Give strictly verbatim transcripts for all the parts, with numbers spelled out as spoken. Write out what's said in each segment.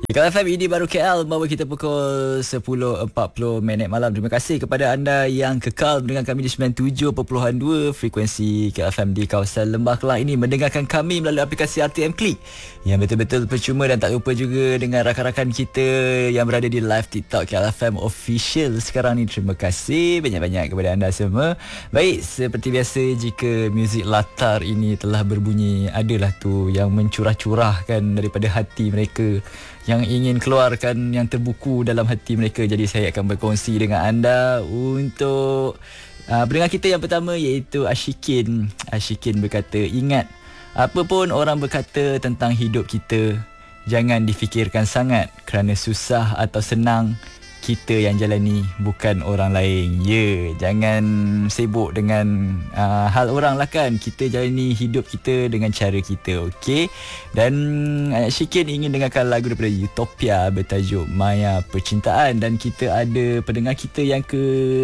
Kalau F M ini baru K L membawa kita pukul sepuluh empat puluh minit malam. Terima kasih kepada anda yang kekal mendengar kami di sembilan puluh tujuh perpuluhan dua frekuensi K L F M di kawasan Lembah Kelang ini, mendengarkan kami melalui aplikasi R T M Click yang betul-betul percuma, dan tak lupa juga dengan rakan-rakan kita yang berada di live TikTok K L F M Official sekarang ni. Terima kasih banyak-banyak kepada anda semua. Baik, seperti biasa, jika muzik latar ini telah berbunyi, adalah tu yang mencurah-curahkan daripada hati mereka, yang ingin keluarkan yang terbuku dalam hati mereka. Jadi saya akan berkongsi dengan anda untuk uh, pendengar kita yang pertama, iaitu Ashikin. Ashikin berkata, ingat, apa pun orang berkata tentang hidup kita, jangan difikirkan sangat, kerana susah atau senang, kita yang jalani, bukan orang lain. Ya, yeah, jangan sibuk dengan uh, hal orang lah kan. Kita jalani hidup kita dengan cara kita, okey? Dan uh, Syikin ingin dengarkan lagu daripada Utopia bertajuk Maya Percintaan. Dan kita ada pendengar kita yang ke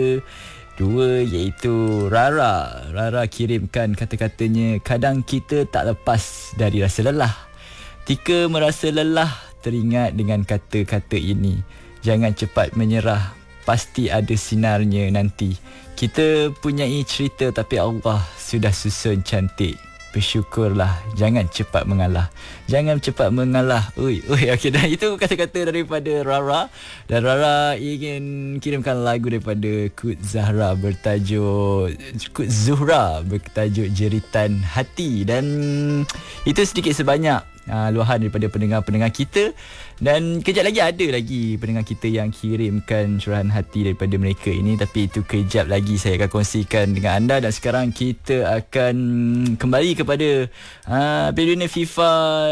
dua, iaitu Rara. Rara kirimkan kata-katanya, kadang kita tak lepas dari rasa lelah. Tika merasa lelah, teringat dengan kata-kata ini, jangan cepat menyerah, pasti ada sinarnya nanti. Kita punyai cerita, tapi Allah sudah susun cantik. Bersyukurlah, jangan cepat mengalah. Jangan cepat mengalah. Ui, ui, okey, dan itu kata-kata daripada Rara. Dan Rara ingin kirimkan lagu daripada Kut Zahra bertajuk Kut Zuhra bertajuk Jeritan Hati. Dan itu sedikit sebanyak uh, luahan daripada pendengar-pendengar kita. Dan kejap lagi ada lagi pendengar kita yang kirimkan curahan hati daripada mereka ini, tapi itu kejap lagi saya akan kongsikan dengan anda. Dan sekarang kita akan kembali kepada uh, Piala Dunia FIFA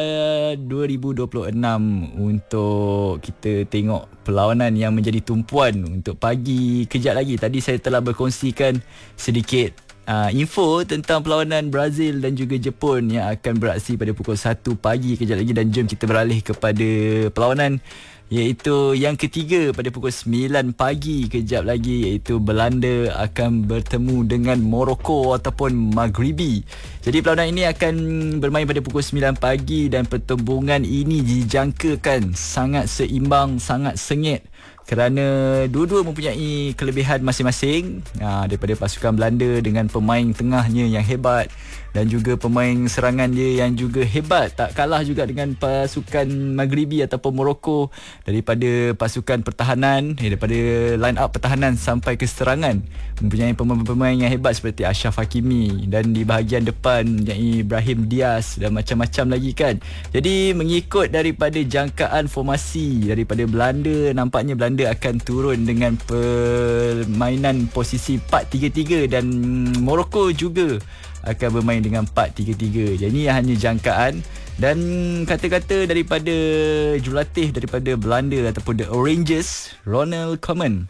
dua ribu dua puluh enam untuk kita tengok perlawanan yang menjadi tumpuan untuk pagi kejap lagi. Tadi saya telah berkongsikan sedikit Uh, info tentang perlawanan Brazil dan juga Jepun yang akan beraksi pada pukul satu pagi kejap lagi. Dan jom kita beralih kepada perlawanan iaitu yang ketiga pada pukul sembilan pagi kejap lagi, iaitu Belanda akan bertemu dengan Morocco ataupun Maghribi. Jadi perlawanan ini akan bermain pada pukul sembilan pagi dan pertembungan ini dijangkakan sangat seimbang, sangat sengit, kerana dua-dua mempunyai kelebihan masing-masing. Ha, daripada pasukan Belanda dengan pemain tengahnya yang hebat dan juga pemain serangan dia yang juga hebat, tak kalah juga dengan pasukan Maghribi ataupun Morocco. Daripada pasukan pertahanan, eh, daripada line up pertahanan sampai ke serangan, mempunyai pemain-pemain yang hebat seperti Ashraf Hakimi, dan di bahagian depan mempunyai Ibrahim Diaz dan macam-macam lagi kan. Jadi mengikut daripada jangkaan formasi daripada Belanda, nampaknya Belanda akan turun dengan permainan posisi empat tiga tiga, dan Morocco juga akan bermain dengan empat tiga tiga. Jadi hanya jangkaan. Dan kata-kata daripada jurulatih daripada Belanda ataupun The Orangers, Ronald Koeman,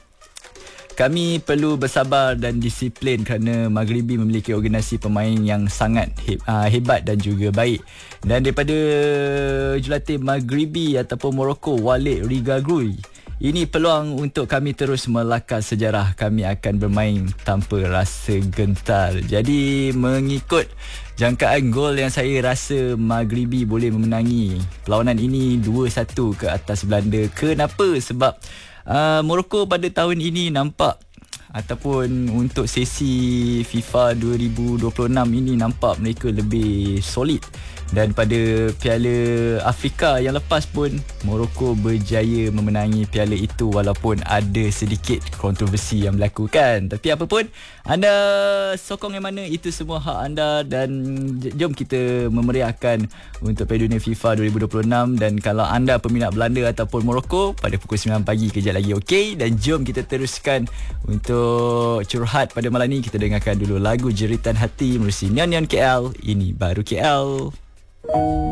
kami perlu bersabar dan disiplin kerana Maghribi memiliki organisasi pemain yang sangat hebat dan juga baik. Dan daripada jurulatih Maghribi ataupun Morocco, Walid Regragui, ini peluang untuk kami terus melakar sejarah. Kami akan bermain tanpa rasa gentar. Jadi mengikut jangkaan gol yang saya rasa Maghribi boleh memenangi perlawanan ini dua satu ke atas Belanda. Kenapa? Sebab uh, Morocco pada tahun ini nampak, ataupun untuk sesi FIFA dua ribu dua puluh enam ini, nampak mereka lebih solid. Dan pada Piala Afrika yang lepas pun Morocco berjaya memenangi piala itu, walaupun ada sedikit kontroversi yang berlaku kan. Tapi apa pun, anda sokong yang mana, itu semua hak anda. Dan jom kita memeriahkan untuk Piala Dunia FIFA dua ribu dua puluh enam. Dan kalau anda peminat Belanda ataupun Morocco, pada pukul sembilan pagi kejap lagi, okey? Dan jom kita teruskan untuk curhat pada malam ni. Kita dengarkan dulu lagu Jeritan Hati menerusi Nyan Nyan K L. Ini baru K L.